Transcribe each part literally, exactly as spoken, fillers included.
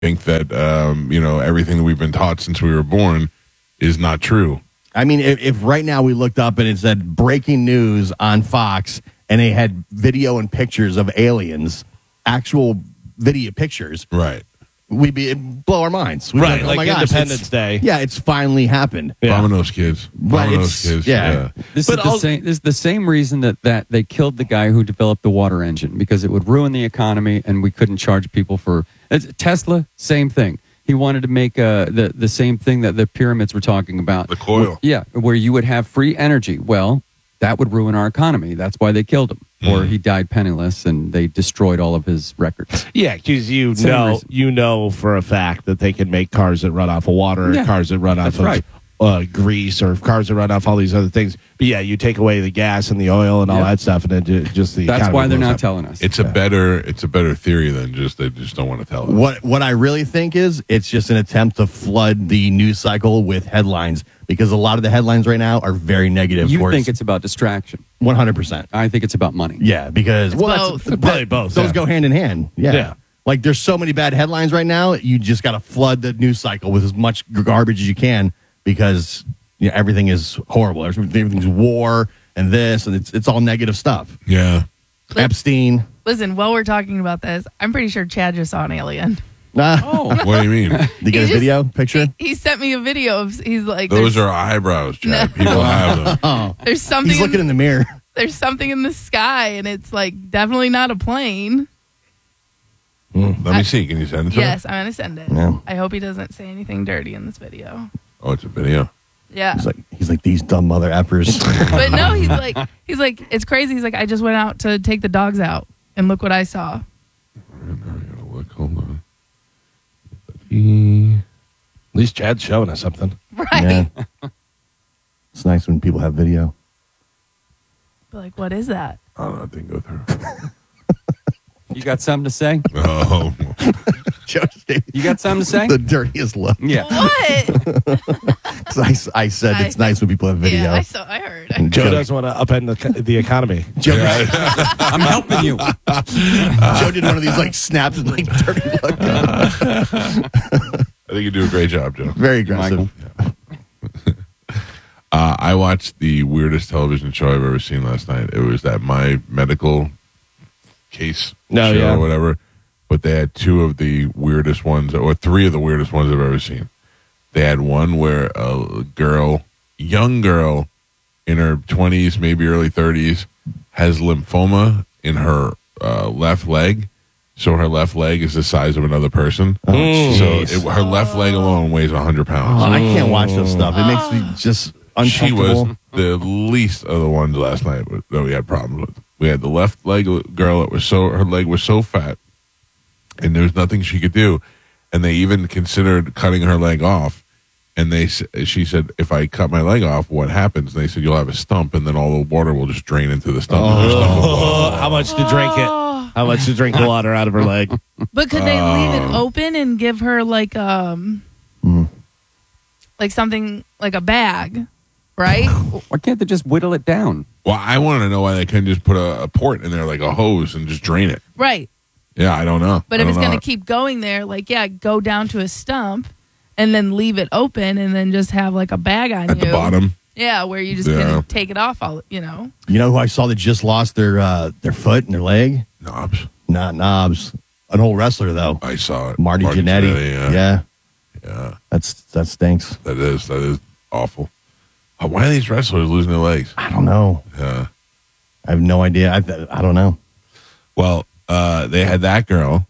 think that um, you know everything that we've been taught since we were born is not true. I mean, if, if right now we looked up and it said breaking news on Fox and they had video and pictures of aliens, actual video pictures, right? We'd be it'd blow our minds. We'd be right, oh like my gosh, Independence it's- Day. Yeah, it's finally happened. Yeah. Domino's kids, But Domino's it's- kids, yeah. yeah. This But is the I'll- same. This is the same reason that, that they killed the guy who developed the water engine, because it would ruin the economy and we couldn't charge people for it's, Tesla. Same thing. He wanted to make uh, the the same thing that the pyramids were talking about. The coil. Where- yeah, where you would have free energy. Well, that would ruin our economy. That's why they killed him. Or he died penniless and they destroyed all of his records. Yeah, because you Same know reason. you know for a fact that they can make cars that run off of water, Yeah, or cars that run off that's of right. uh, grease, or cars that run off all these other things. But yeah, you take away the gas and the oil and all Yeah. that stuff, and then ju- just the That's economy why they're blows not up. telling us. It's a better it's a better theory than just they just don't want to tell us. What what I really think is it's just an attempt to flood the news cycle with headlines because a lot of the headlines right now are very negative. You towards think it's about distraction. one hundred percent. I think it's about money. Yeah, because It's well, both. that's Probably both, Those yeah. go hand in hand. Yeah. Yeah. Like there's so many bad headlines right now. You just got to flood the news cycle with as much garbage as you can because you know, everything is horrible. Everything's war and this and it's it's all negative stuff. Yeah. Epstein. Listen, while we're talking about this, I'm pretty sure Chad just saw an alien. Nah. Oh, What do you mean? Did you get He a just- video picture? He, he sent me a video of he's like Those there's, are eyebrows, Chad. People have them. Oh, there's something he's in, looking in the mirror. there's something in the sky and it's like definitely not a plane. Let me see. Can you send it to Yes, me? I'm gonna send it. Yeah. I hope he doesn't say anything dirty in this video. Oh, it's a video. Yeah. He's like he's like these dumb mother effers. But no, he's like he's like it's crazy. He's like I just went out to take the dogs out and look what I saw. Look, hold on. At least Chad's showing us something. Right. Yeah. It's nice when people have video. But like what is that? I don't know. It didn't go through. you got something to say? Oh, Joe just gave You got something to say? the dirtiest look. Yeah. What? 'Cause I, I said it's I- nice when people have video. Yeah, I saw I heard. And Joe Joe, doesn't want to upend the, co- the economy. Joe, I'm helping you. Joe did one of these like snaps and like dirty look. I think you do a great job, Joe. Very aggressive. Michael. Uh, I watched the weirdest television show I've ever seen last night. It was that My Medical Case No, show yeah. or whatever. But they had two of the weirdest ones, or three of the weirdest ones I've ever seen. They had one where a girl, young girl, in her twenties, maybe early thirties, has lymphoma in her uh, left leg. So her left leg is the size of another person. so jeez. it, her left leg alone weighs one hundred pounds. Oh, I can't watch this stuff. It makes me just She uncomfortable. was the least of the ones last night that we had problems with. We had the left leg girl that was so, her leg was so fat, and there was nothing she could do. And they even considered cutting her leg off. And they, s- she said, if I cut my leg off, what happens? And they said, you'll have a stump, and then all the water will just drain into the stump. and her stump will blow. Oh, how much to drink it? How much to drink the water out of her leg? But could they leave Oh. it open and give her like um Mm. like something like a bag, right? Why can't they just whittle it down? Well, I want to know why they couldn't just put a, a port in there, like a hose, and just drain it. Right. Yeah, I don't know. But I if it's don't going know. to keep going there, like yeah, go down to a stump and then leave it open and then just have like a bag on At you. the bottom. Yeah, where you just Yeah. can take it off all, you know. You know who I saw that just lost their uh, their foot and their leg? Knobs. Not Knobs. An old wrestler though. I saw it. Marty, Jannetty. yeah. yeah. Yeah. That's that stinks. That is that is awful. Uh, Why are these wrestlers losing their legs? I don't know. Yeah. I have no idea. I I don't know. Well, uh, they had that girl.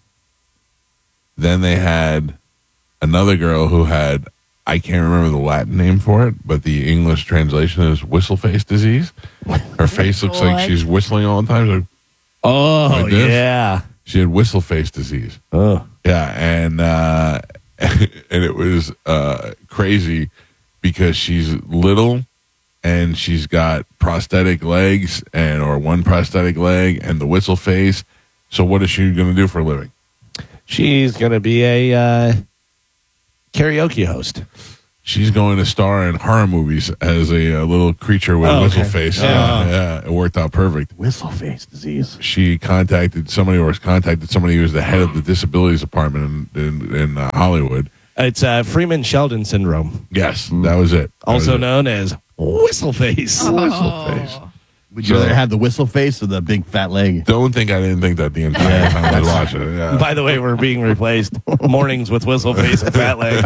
Then they had another girl who had, I can't remember the Latin name for it, but the English translation is whistle face disease. Her face looks like What? she's whistling all the time. Like, Oh, Like this? yeah. she had whistle face disease. Oh. Yeah, and uh, and it was uh, crazy because she's little and she's got prosthetic legs and or one prosthetic leg and the whistle face. So what is she going to do for a living? She's going to be a uh, karaoke host. she's going to star in horror movies as a, a little creature with Oh, a whistle okay. face. Yeah. Yeah, yeah, it worked out perfect. Whistle face disease. She contacted somebody, or contacted somebody who was the head of the disabilities department in in, in uh, Hollywood. It's uh, Freeman Sheldon syndrome, Yes, that was it. That also was it. known as whistle face. Whistle face. Would you So- rather have the whistle face or the big fat leg? Don't think I didn't think that the entire time I was watching it. Yeah. By the way, we're being replaced. Mornings with whistle face and fat leg.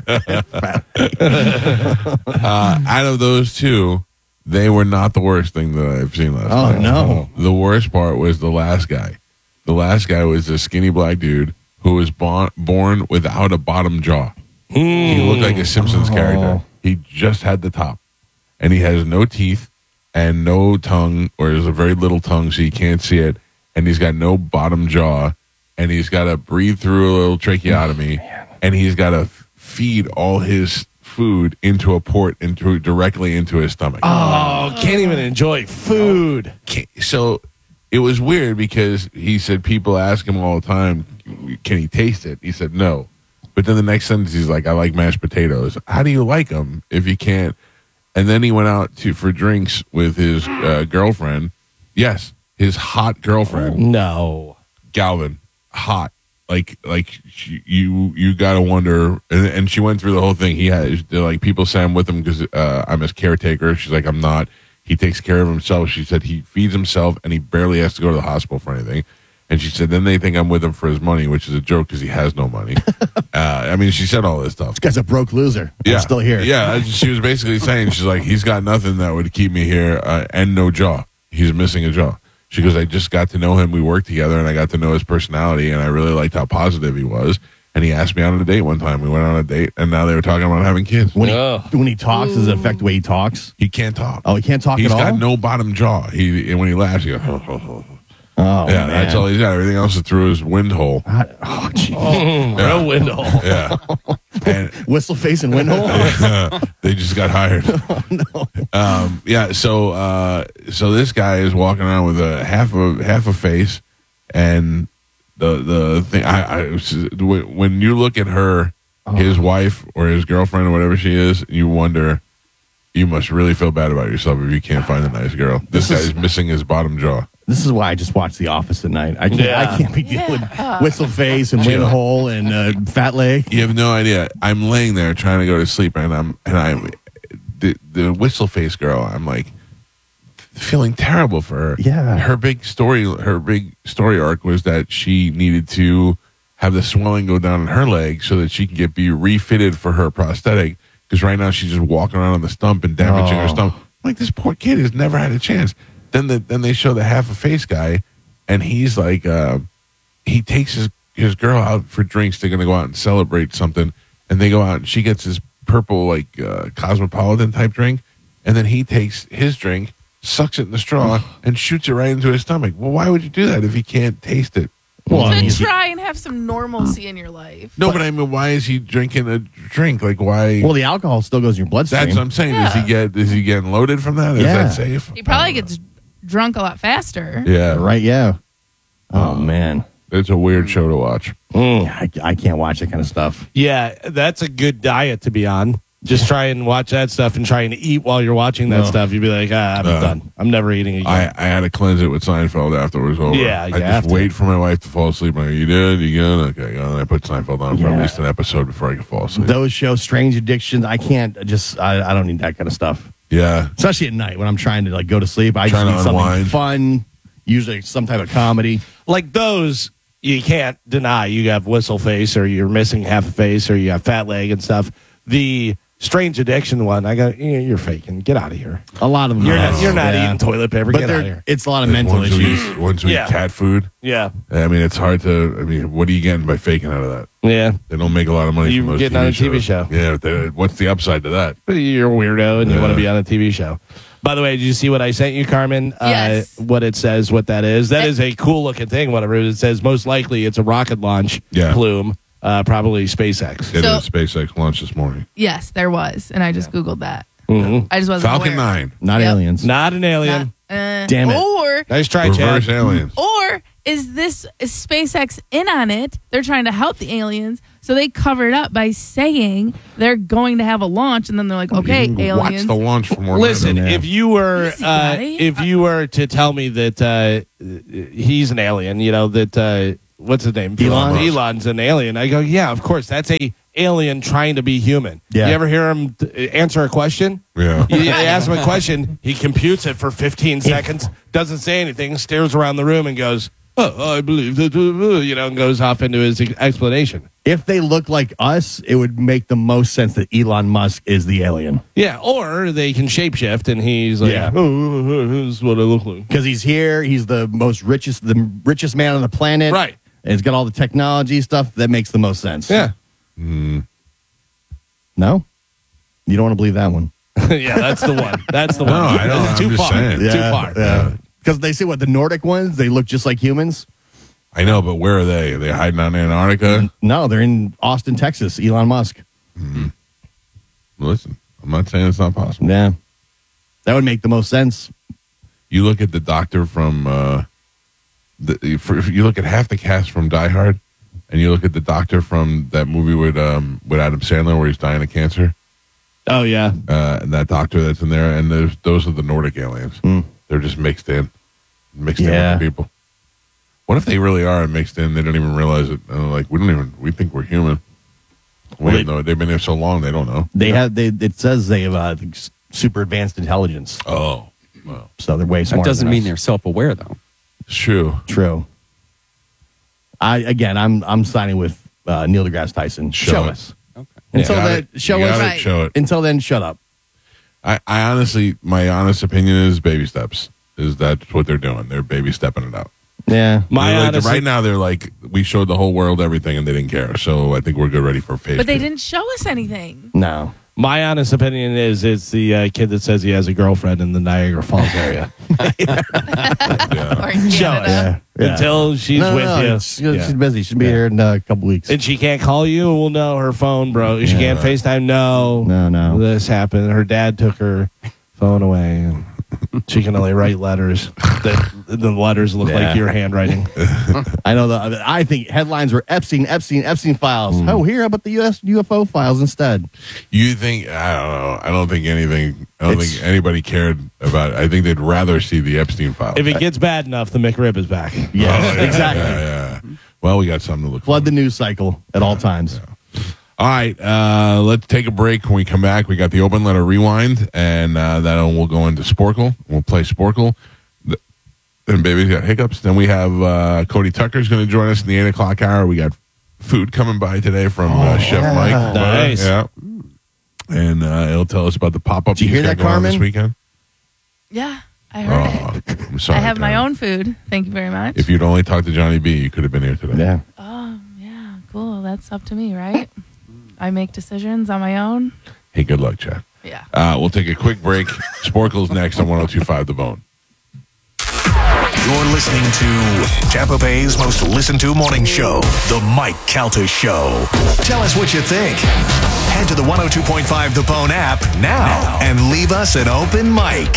Uh, out of those two, they were not the worst thing that I've seen last Oh, night. no. The worst part was the last guy. The last guy was a skinny black dude who was born, born without a bottom jaw. He looked like a Simpsons Oh. character. He just had the top. And he has no teeth and no tongue, or there's a very little tongue so you can't see it. And he's got no bottom jaw. And he's got to breathe through a little tracheotomy. and he's got to feed all his food into a port into directly into his stomach. Oh, can't even enjoy food. Can't- so it was weird because he said people ask him all the time, can he taste it? He said no. But then the next sentence he's like, I like mashed potatoes. How do you like them if you can't? And then he went out to for drinks with his uh, girlfriend. Yes, his hot girlfriend, No. Galvin. Hot. Like, like she, you, you gotta wonder. And, and she went through the whole thing. He had like people say I'm with him because uh, I'm his caretaker. She's like, I'm not. He takes care of himself. She said he feeds himself and he barely has to go to the hospital for anything. And she said then they think I'm with him for his money, which is a joke because he has no money. uh, I mean, she said all this stuff. This guy's a broke loser. Yeah, I'm still here. Yeah, she was basically saying she's like he's got nothing that would keep me here uh, and no jaw. He's missing a jaw. She goes, I just got to know him. We worked together, and I got to know his personality, and I really liked how positive he was. And he asked me out on a date one time. We went on a date, and now they were talking about having kids. When Oh. he when he talks, does it affect the way he talks? He can't talk. Oh, he can't talk He's at all. got no bottom jaw. He and when he laughs, he goes, oh, oh, oh. Oh, yeah, man. that's all he's got. Everything else is through his wind hole. Oh, gee. Real window. Yeah, and Whistle face and windhole. they just got hired. Um, yeah, so uh, so this guy is walking around with a half a half a face, and the the thing I, I when you look at her, his wife or his girlfriend or whatever she is, you wonder. You must really feel bad about yourself if you can't find a nice girl. This, This is- guy's missing his bottom jaw. This is why I just watch The Office at night. I can't. Yeah. I can't be dealing with whistle face and windhole and uh, fat leg. You have no idea. I'm laying there trying to go to sleep, and I'm and I'm the the whistle face girl. I'm like feeling terrible for her. Yeah. her big story, her big story arc was that she needed to have the swelling go down in her leg so that she can get be refitted for her prosthetic. Because right now she's just walking around on the stump and damaging her Oh. stump. I'm like, this poor kid has never had a chance. Then the then they show the half a face guy, and he's like, uh, he takes his his girl out for drinks. They're gonna go out and celebrate something, and they go out and she gets his purple like uh, cosmopolitan type drink, and then he takes his drink, sucks it in the straw, and shoots it right into his stomach. Well, why would you do that if you can't taste it? Well, I To mean, try and have some normalcy in your life. No, but I mean, why is he drinking a drink? Like, why? well, the alcohol still goes in your bloodstream. That's what I'm saying. Is he Yeah. get is he getting loaded from that? Is Yeah. that safe? He probably gets drunk a lot faster. Yeah, right. Yeah. Oh man, it's a weird show to watch. I, I can't watch that kind of stuff. Yeah, that's a good diet to be on. Just try and watch that stuff and trying to eat while you're watching that No. stuff. You'd be like, ah, I'm Uh, done. I'm never eating again. I, I had to cleanse it with Seinfeld after it was over. Yeah, I you just have to. wait for my wife to fall asleep. I'm like, you did? You good? Okay, go. And I put Seinfeld on for Yeah. at least an episode before I could fall asleep. Those shows, strange addictions. I can't just. I, I don't need that kind of stuff. Yeah. Especially at night when I'm trying to like go to sleep. I Trying just to need something unwind. fun. Usually some type of comedy. like those, you can't deny you have whistle face or you're missing half a face or you have fat leg and stuff. The strange addiction one, I got, you know, you're faking. Get out of here. A lot of them. You're are. not, you're not Yeah. eating toilet paper. But Get out of they're- here. it's a lot of Like, mental ones who issues. eat- Ones who Yeah. eat cat food. Yeah. I mean, it's hard to. I mean, what are you getting by faking out of that? Yeah. They don't make a lot of money You from those getting T V on a T V shows. show. Yeah. but they- What's the upside to that? You're a weirdo and you Yeah. want to be on a T V show. By the way, did you see what I sent you, Carmen? Yes. Uh, what it says, what that is. That Eh. is a cool looking thing, whatever. It says most likely it's a rocket launch Yeah. plume, uh, probably SpaceX. It So- is SpaceX launch this morning. Yes, there was, and I just googled that. Mhm. I just wasn't Falcon aware. nine. Not Yep. aliens. Not an alien. Not- uh, Damn it. Or Nice try, Reverse Chad. aliens. or is this is SpaceX in on it? They're trying to help the aliens, So they covered up by saying they're going to have a launch, and then they're like, okay, You can watch aliens. the launch for more. Listen, than that. if you were Easy, uh, buddy. if you were to tell me that uh, he's an alien, you know that uh, what's his name? Elon Musk. Elon's an alien. I go, yeah, of course, that's a alien trying to be human. Yeah. You ever hear him t- answer a question? Yeah. You, you ask him a question, he computes it for fifteen seconds, doesn't say anything, stares around the room, and goes, "Oh, I believe that," you know, and goes off into his explanation. If they look like us, it would make the most sense that Elon Musk is the alien. Yeah, or they can shapeshift, and he's like, Yeah. "Oh, this is what I look like." Because he's here, he's the most richest, the richest man on the planet. Right. And he's got all the technology stuff that makes the most sense. Yeah. No? You don't want to believe that one. Yeah, that's the one. That's the No, one. I don't. Too I'm just far. saying. Too far. Yeah. Because they say what, the Nordic ones, they look just like humans? I know, but where are they? Are they hiding out in Antarctica? No, they're in Austin, Texas, Elon Musk. Listen, I'm not saying it's not possible. Yeah. That would make the most sense. You look at the doctor from, uh, the, for, if you look at half the cast from Die Hard, and you look at the doctor from that movie with um with Adam Sandler where he's dying of cancer, Oh, yeah. uh, and that doctor that's in there, and those those are the Nordic aliens. They're just mixed in, mixed Yeah. in with the people. What if they really are mixed in? They don't even realize it. And they're like, we don't even. We think we're human. We Well, don't know. They've been there so long, they don't know. They have, they, it says they have uh, super advanced intelligence. Oh, well, So they're way That smarter. doesn't than mean us. they're self-aware, though. it's true. True. I again, I'm I'm signing with uh, Neil deGrasse Tyson. Show Show, it. us. Okay. Until You got then, it. show You us. got it. Right. Show it. Until then, shut up. I, I honestly, my honest opinion is baby steps. Is that's what they're doing? They're baby stepping it out. Yeah. My They're like- honest- right now, they're like, we showed the whole world everything, and they didn't care. So I think we're good, ready for phase. But they two. didn't show us anything. No. My honest opinion is it's the uh, kid that says he has a girlfriend in the Niagara Falls area. Yeah. Or in Show us. Canada. Yeah. Yeah. Until she's no, with no, you. She's, Yeah. she's busy. She'll be here in uh, a couple weeks. And she can't call you? Well, no, her phone broke. She Yeah. can't FaceTime? No. No, no. This happened. Her dad took her phone away. And she can only write letters. The, the letters look Yeah. like your handwriting. I know. The, I think headlines were Epstein, Epstein, Epstein files. Hmm. Oh, here, how about the U S U F O files instead? You think? I don't know. I don't think anything. I don't It's- think anybody cared about it. I think they'd rather see the Epstein file. If it gets bad enough, the McRib is back. Yes, Oh, yeah, exactly. Yeah, yeah. Well, we got something to look. Flood forward the news cycle at all times. All right, uh, let's take a break. When we come back, we got the open letter rewind, and uh, then we'll go into Sporkle. We'll play Sporkle. The- Then baby's got hiccups. Then we have uh, Cody Tucker's going to join us in the eight o'clock hour. We got food coming by today from uh, Chef Mike. Nice. Yeah, and uh, he'll tell us about the pop up. Did you hear that, this Carmen? weekend. Yeah, I heard it. Oh, I'm sorry. I have my Carmen. own food. Thank you very much. If you'd only talked to Johnny B, you could have been here today. Yeah. Oh, yeah, cool. That's up to me, right? I make decisions on my own. Hey, good luck, Chad. Yeah. Uh, we'll take a quick break. Sporkle's next on one oh two point five The Bone. You're listening to Tampa Bay's most listened to morning show, The Mike Calta Show. Tell us what you think. Head to the one oh two point five The Bone app now and leave us an open mic.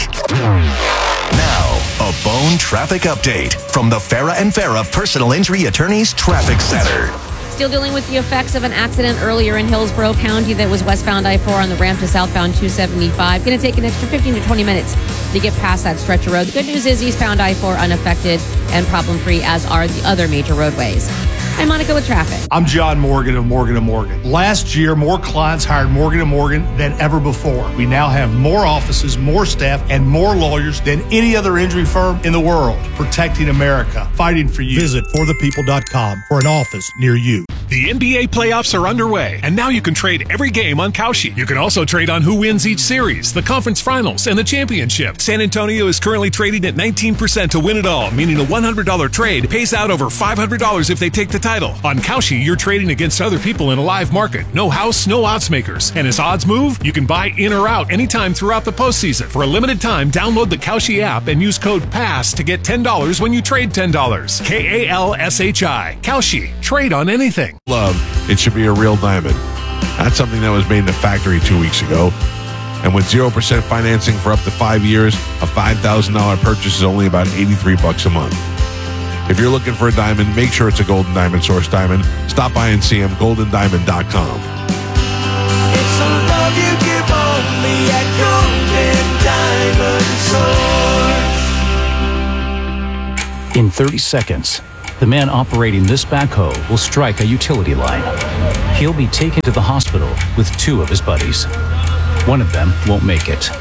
Now, a Bone traffic update from the Farah and Farah Personal Injury Attorneys Traffic Center. Still dealing with the effects of an accident earlier in Hillsborough County that was westbound I four on the ramp to southbound two seventy-five. Going to take an extra fifteen to twenty minutes to get past that stretch of road. The good news is eastbound I four unaffected and problem-free, as are the other major roadways. I'm Monica with traffic. I'm John Morgan of Morgan and Morgan. Last year, more clients hired Morgan and Morgan than ever before. We now have more offices, more staff, and more lawyers than any other injury firm in the world. Protecting America, fighting for you. Visit for the people dot com for an office near you. The N B A playoffs are underway, and now you can trade every game on Kalshi. You can also trade on who wins each series, the conference finals, and the championship. San Antonio is currently trading at nineteen percent to win it all, meaning a one hundred dollars trade pays out over five hundred dollars if they take the title. On Kalshi, you're trading against other people in a live market. No house, no odds makers. And as odds move, you can buy in or out anytime throughout the postseason. For a limited time, download the Kalshi app and use code PASS to get ten dollars when you trade ten dollars. K A L S H I. Kalshi. Trade on anything. Love, it should be a real diamond. That's something that was made in the factory two weeks ago. And with zero percent financing for up to five years, a five thousand dollars purchase is only about eighty-three bucks a month. If you're looking for a diamond, make sure it's a Golden Diamond Source diamond. Stop by and see them, golden diamond dot com. It's a love you give only at Golden Diamond Source. In thirty seconds, the man operating this backhoe will strike a utility line. He'll be taken to the hospital with two of his buddies. One of them won't make it.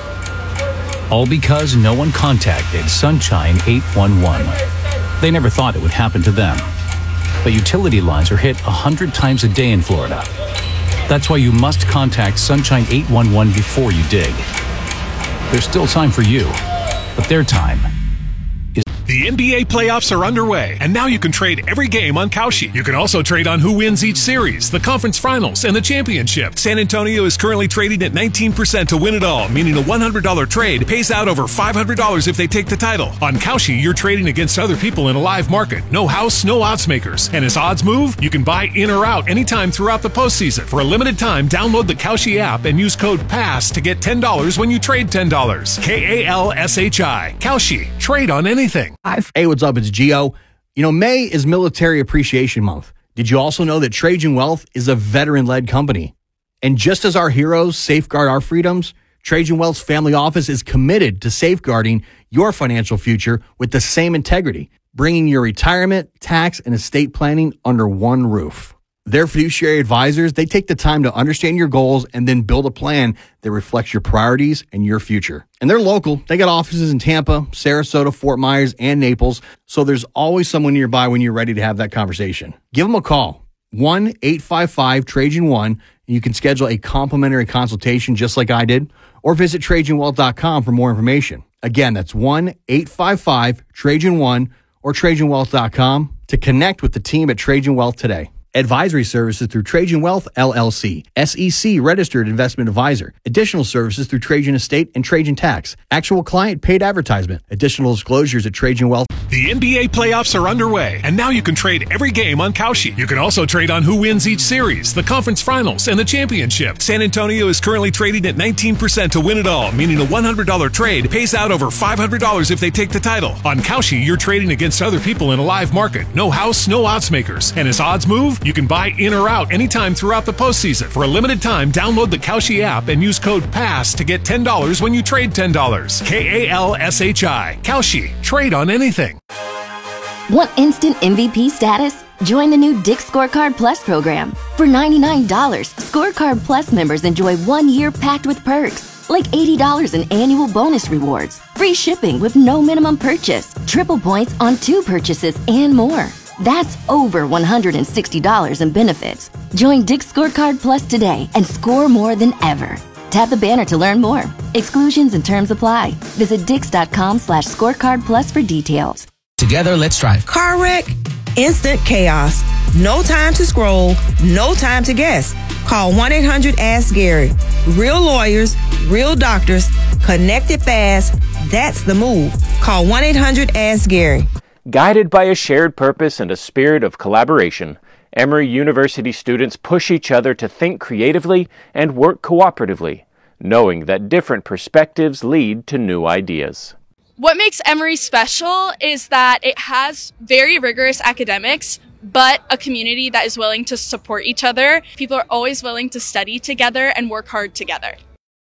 All because no one contacted Sunshine eight one one. They never thought it would happen to them. But utility lines are hit one hundred times a day in Florida. That's why you must contact Sunshine eight one one before you dig. There's still time for you, but their time is... The N B A playoffs are underway, and now you can trade every game on Kalshi. You can also trade on who wins each series, the conference finals, and the championship. San Antonio is currently trading at nineteen percent to win it all, meaning a one hundred dollars trade pays out over five hundred dollars if they take the title. On Kalshi, you're trading against other people in a live market. No house, no odds makers. And as odds move, you can buy in or out anytime throughout the postseason. For a limited time, download the Kalshi app and use code PASS to get ten dollars when you trade ten dollars. K A L S H I. Kalshi. Trade on anything. Hey, what's up? It's Gio. You know, May is Military Appreciation Month. Did you also know that Trajan Wealth is a veteran-led company? And just as our heroes safeguard our freedoms, Trajan Wealth's family office is committed to safeguarding your financial future with the same integrity, bringing your retirement, tax, and estate planning under one roof. Their fiduciary advisors, they take the time to understand your goals and then build a plan that reflects your priorities and your future. And they're local. They got offices in Tampa, Sarasota, Fort Myers, and Naples. So there's always someone nearby when you're ready to have that conversation. Give them a call, one eight five five Trajan one. You can schedule a complimentary consultation just like I did, or visit Trajan Wealth dot com for more information. Again, that's one eight five five Trajan one or Trajan Wealth dot com to connect with the team at Trajan Wealth today. Advisory services through Trajan Wealth, L L C, S E C registered investment advisor. Additional services through Trajan Estate and Trajan Tax. Actual client paid advertisement. Additional disclosures at Trajan Wealth. The N B A playoffs are underway, and now you can trade every game on Kalshi. You can also trade on who wins each series, the conference finals, and the championship. San Antonio is currently trading at nineteen percent to win it all, meaning a one hundred dollars trade pays out over five hundred dollars if they take the title. On Kalshi, you're trading against other people in a live market. No house, no odds makers. And as odds move, you can buy in or out anytime throughout the postseason. For a limited time, download the Kalshi app and use code PASS to get ten dollars when you trade ten dollars. K A L S H I. Kalshi. Trade on anything. Want instant M V P status? Join the new Dick's Scorecard Plus program. For ninety-nine dollars, Scorecard Plus members enjoy one year packed with perks, like eighty dollars in annual bonus rewards, free shipping with no minimum purchase, triple points on two purchases, and more. That's over one hundred sixty dollars in benefits. Join Dick's Scorecard Plus today and score more than ever. Tap the banner to learn more. Exclusions and terms apply. Visit dix.com slash scorecard plus for details. Together, let's drive. Car wreck? Instant chaos. No time to scroll. No time to guess. Call one eight hundred ask Gary. Real lawyers, real doctors, connected fast. That's the move. Call one eight hundred ask Gary. Guided by a shared purpose and a spirit of collaboration, Emory University students push each other to think creatively and work cooperatively, knowing that different perspectives lead to new ideas. What makes Emory special is that it has very rigorous academics, but a community that is willing to support each other. People are always willing to study together and work hard together.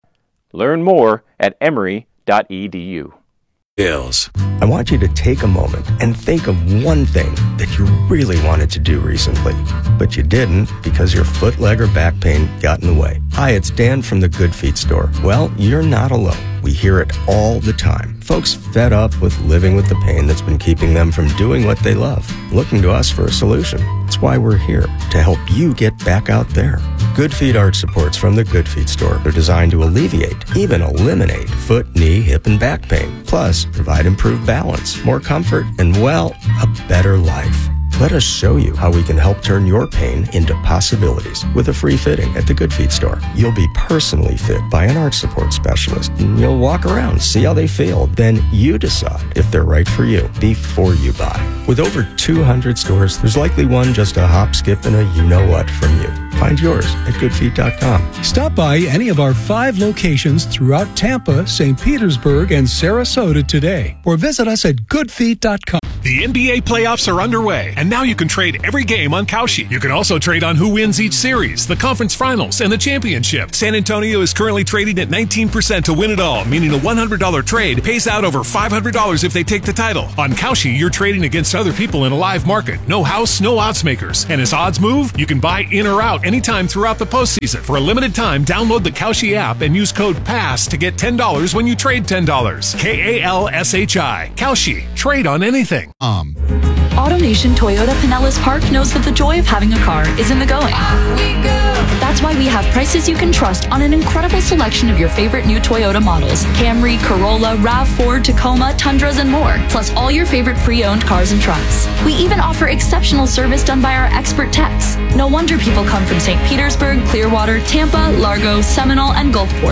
Learn more at emory dot e d u. Bills. I want you to take a moment and think of one thing that you really wanted to do recently, but you didn't because your foot, leg, or back pain got in the way. Hi, it's Dan from the Good Feet store. Well, you're not alone. We hear it all the time. Folks fed up with living with the pain that's been keeping them from doing what they love, looking to us for a solution. That's why we're here, to help you get back out there. Good Feet arch supports from the Good Feet store are designed to alleviate, even eliminate, foot, knee, hip, and back pain. Plus, provide improved balance, more comfort, and, well, a better life. Let us show you how we can help turn your pain into possibilities with a free fitting at the Good Feet store. You'll be personally fit by an arch support specialist, and you'll walk around, see how they feel. Then you decide if they're right for you before you buy. With over two hundred stores, there's likely one just a hop, skip, and a you-know-what from you. Find yours at good feet dot com. Stop by any of our five locations throughout Tampa, Saint Petersburg, and Sarasota today, or visit us at good feet dot com. The N B A playoffs are underway, and now you can trade every game on Kalshi. You can also trade on who wins each series, the conference finals, and the championship. San Antonio is currently trading at nineteen percent to win it all, meaning a one hundred dollars trade pays out over five hundred dollars if they take the title. On Kalshi, you're trading against other people in a live market. No house, no odds makers. And as odds move, you can buy in or out anytime throughout the postseason. For a limited time, download the Kalshi app and use code PASS to get ten dollars when you trade ten dollars. K A L S H I. Kalshi. Trade on anything. Um. AutoNation Toyota Pinellas Park knows that the joy of having a car is in the going. That's why we have prices you can trust on an incredible selection of your favorite new Toyota models. Camry, Corolla, RAV four, Tacoma, Tundras, and more. Plus all your favorite pre-owned cars and trucks. We even offer exceptional service done by our expert techs. No wonder people come from Saint Petersburg, Clearwater, Tampa, Largo, Seminole, and Gulfport.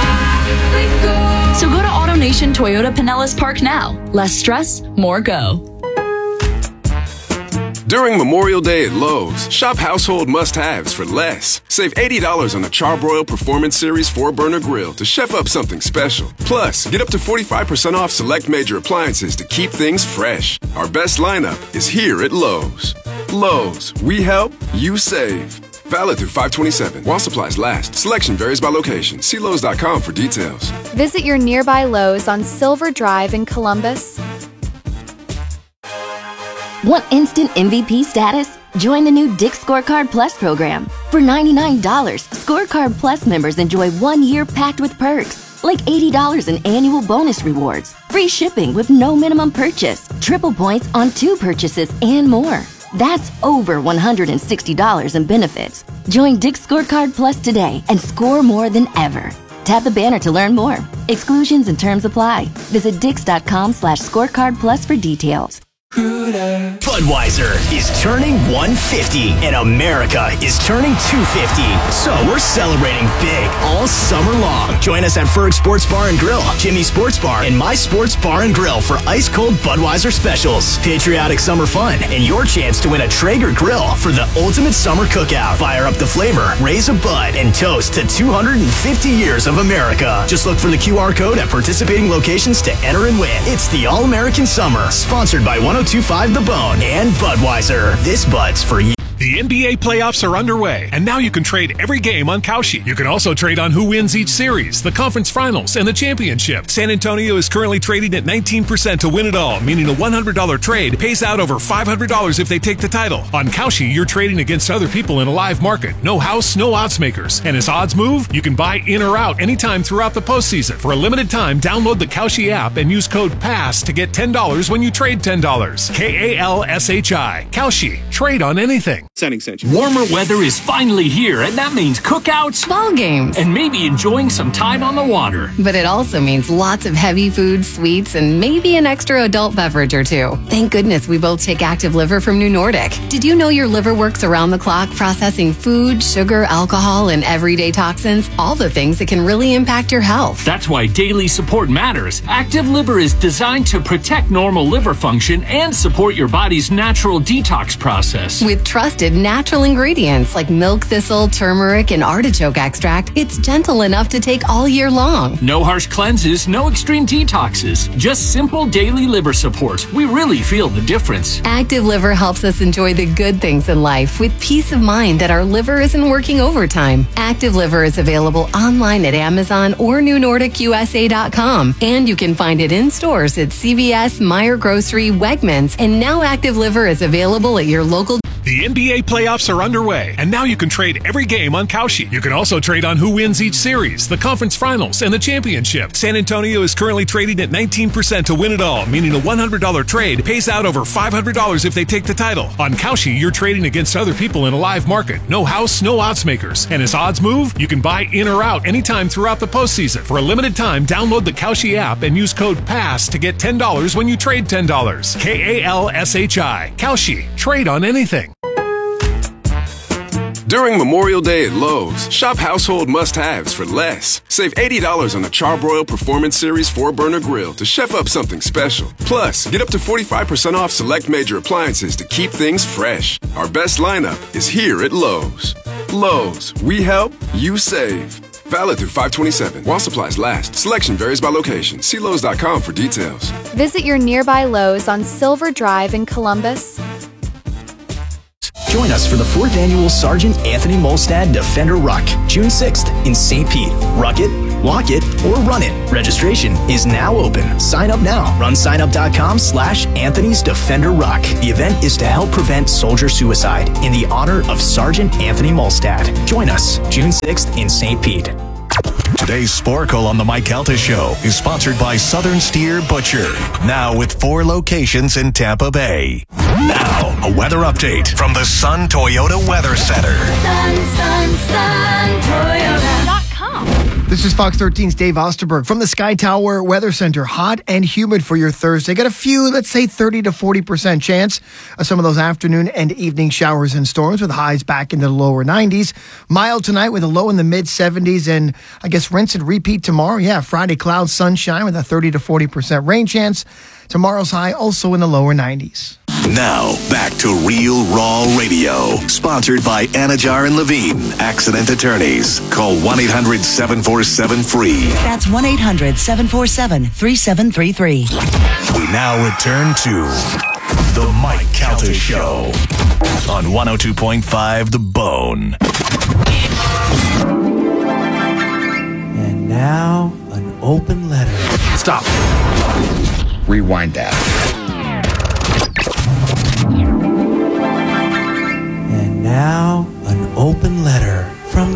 So go to AutoNation Toyota Pinellas Park now. Less stress, more go. During Memorial Day at Lowe's, shop household must-haves for less. Save eighty dollars on the Charbroil Performance Series four burner grill to chef up something special. Plus, get up to forty-five percent off select major appliances to keep things fresh. Our best lineup is here at Lowe's. Lowe's, we help, you save. Valid through five twenty-seven. While supplies last. Selection varies by location. See Lowe's dot com for details. Visit your nearby Lowe's on Silver Drive in Columbus. Want instant M V P status? Join the new Dick's Scorecard Plus program. For ninety-nine dollars, Scorecard Plus members enjoy one year packed with perks, like eighty dollars in annual bonus rewards, free shipping with no minimum purchase, triple points on two purchases, and more. That's over one hundred sixty dollars in benefits. Join Dick's Scorecard Plus today and score more than ever. Tap the banner to learn more. Exclusions and terms apply. Visit dix.com slash scorecard plus for details. Budweiser is turning one fifty and America is turning two fifty. So we're celebrating big all summer long. Join us at Ferg Sports Bar and Grill, Jimmy Sports Bar, and My Sports Bar and Grill for ice cold Budweiser specials, patriotic summer fun, and your chance to win a Traeger grill for the ultimate summer cookout. Fire up the flavor, raise a bud, and toast to two hundred fifty years of America. Just look for the Q R code at participating locations to enter and win. It's the All-American Summer, sponsored by one oh two point five The Bone and Budweiser. This Bud's for you. The N B A playoffs are underway, and now you can trade every game on Kalshi. You can also trade on who wins each series, the conference finals, and the championship. San Antonio is currently trading at nineteen percent to win it all, meaning a one hundred dollars trade pays out over five hundred dollars if they take the title. On Kalshi, you're trading against other people in a live market. No house, no odds makers. And as odds move, you can buy in or out anytime throughout the postseason. For a limited time, download the Kalshi app and use code PASS to get ten dollars when you trade ten dollars. K A L S H I. Kalshi. Trade on anything. Setting section. Warmer weather is finally here, and that means cookouts, ball games, and maybe enjoying some time on the water. But it also means lots of heavy food, sweets, and maybe an extra adult beverage or two. Thank goodness we both take Active Liver from New Nordic. Did you know your liver works around the clock processing food, sugar, alcohol, and everyday toxins? All the things that can really impact your health. That's why daily support matters. Active Liver is designed to protect normal liver function and support your body's natural detox process. With trusted natural ingredients like milk thistle, turmeric, and artichoke extract, it's gentle enough to take all year long. No harsh cleanses, no extreme detoxes, just simple daily liver support. We really feel the difference. Active Liver helps us enjoy the good things in life with peace of mind that our liver isn't working overtime. Active Liver is available online at Amazon or new nordic U S A dot com, and you can find it in stores at C V S, Meijer Grocery, Wegmans, and now Active Liver is available at your local. The N B A playoffs are underway, and now you can trade every game on Kalshi. You can also trade on who wins each series, the conference finals, and the championship. San Antonio is currently trading at nineteen percent to win it all, meaning a one hundred dollars trade pays out over five hundred dollars if they take the title. On Kalshi, you're trading against other people in a live market. No house, no odds makers. And as odds move, you can buy in or out anytime throughout the postseason. For a limited time, download the Kalshi app and use code PASS to get ten dollars when you trade ten dollars. K A L S H I. Kalshi. Trade on anything. During Memorial Day at Lowe's, shop household must-haves for less. Save eighty dollars on the Charbroil Performance Series four burner grill to chef up something special. Plus, get up to forty-five percent off select major appliances to keep things fresh. Our best lineup is here at Lowe's. Lowe's, we help, you save. Valid through five twenty-seven. While supplies last. Selection varies by location. See Lowe's dot com for details. Visit your nearby Lowe's on Silver Drive in Columbus. Join us for the fourth annual Sergeant Anthony Molstad Defender Ruck, June sixth in Saint Pete. Ruck it, walk it, or run it. Registration is now open. Sign up now. Run sign up dot com slash Anthony's Defender Ruck. The event is to help prevent soldier suicide in the honor of Sergeant Anthony Molstad. Join us June sixth in Saint Pete. Today's Sporkle on the Mike Calta Show is sponsored by Southern Steer Butcher. Now with four locations in Tampa Bay. Now, a weather update from the Sun Toyota Weather Center. Sun, sun, sun, Toyota dot com. This is Fox thirteen's Dave Osterberg from the Sky Tower Weather Center. Hot and humid for your Thursday. Got a few, let's say thirty to forty percent chance of some of those afternoon and evening showers and storms with highs back into the lower nineties. Mild tonight with a low in the mid seventies, and I guess rinse and repeat tomorrow. Yeah, Friday clouds, sunshine with a thirty to forty percent rain chance. Tomorrow's high also in the lower nineties. Now, back to Real Raw Radio. Sponsored by Anajar and Levine, accident attorneys. Call one eight hundred seven four seven free. That's one eight hundred seven four seven three seven three three. We now return to The Mike Calta Show on one oh two point five The Bone. And now, an open letter. Stop. Rewind that. And now, an open letter from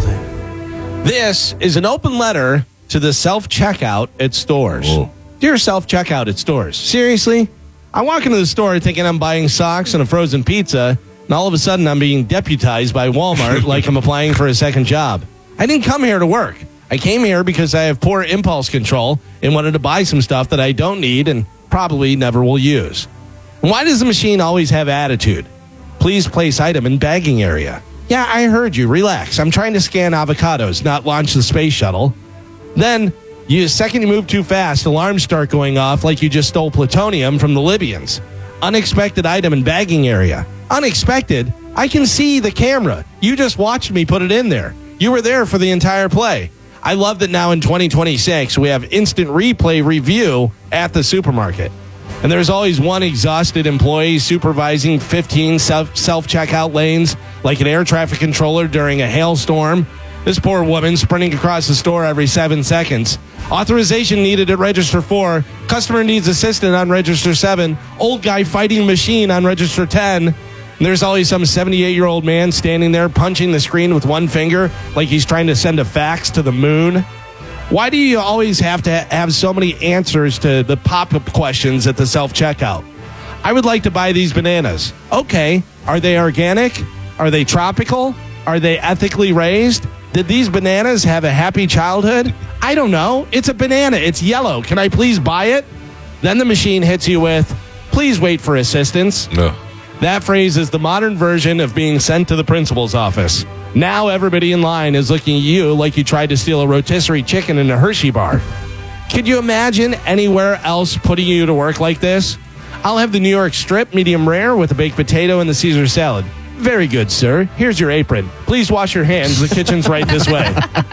Galvin. This is an open letter to the self-checkout at stores. Whoa. Dear self-checkout at stores, seriously? I walk into the store thinking I'm buying socks and a frozen pizza, and all of a sudden I'm being deputized by Walmart like I'm applying for a second job. I didn't come here to work. I came here because I have poor impulse control and wanted to buy some stuff that I don't need and probably never will use. And why does the machine always have attitude? Please place item in bagging area. Yeah, I heard you. Relax. I'm trying to scan avocados, not launch the space shuttle. Then, you, the second you move too fast, alarms start going off like you just stole plutonium from the Libyans. Unexpected item in bagging area. Unexpected? I can see the camera. You just watched me put it in there. You were there for the entire play. I love that now in twenty twenty-six, we have instant replay review at the supermarket. And there's always one exhausted employee supervising fifteen self- self-checkout lanes like an air traffic controller during a hailstorm. This poor woman sprinting across the store every seven seconds. Authorization needed at register four. Customer needs assistant on register seven. Old guy fighting machine on register ten. And there's always some seventy-eight-year-old man standing there punching the screen with one finger like he's trying to send a fax to the moon. Why do you always have to have so many answers to the pop-up questions at the self-checkout? I would like to buy these bananas. Okay, are they organic? Are they tropical? Are they ethically raised? Did these bananas have a happy childhood? I don't know. It's a banana. It's yellow. Can I please buy it? Then the machine hits you with, please wait for assistance. No. That phrase is the modern version of being sent to the principal's office. Now everybody in line is looking at you like you tried to steal a rotisserie chicken in a Hershey bar. Could you imagine anywhere else putting you to work like this? I'll have the New York strip, medium rare, with a baked potato and the Caesar salad. Very good, sir. Here's your apron. Please wash your hands. The kitchen's right this way.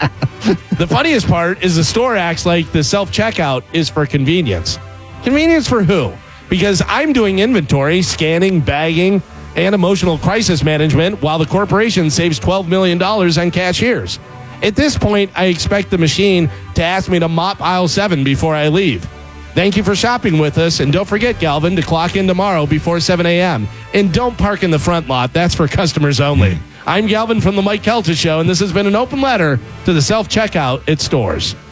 The funniest part is the store acts like the self-checkout is for convenience. Convenience for who? Because I'm doing inventory, scanning, bagging, and emotional crisis management while the corporation saves twelve million dollars on cashiers. At this point, I expect the machine to ask me to mop aisle seven before I leave. Thank you for shopping with us, and don't forget, Galvin, to clock in tomorrow before seven a.m. And don't park in the front lot. That's for customers only. I'm Galvin from the Mike Calta Show, and this has been an open letter to the self-checkout at stores.